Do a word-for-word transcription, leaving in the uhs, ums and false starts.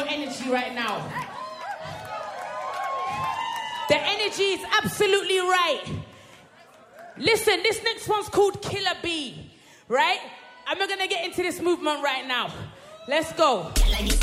energy right now. The energy is absolutely right. Listen, this next one's called Killer Bee, right? And we're going to get into this movement right now. Let's go.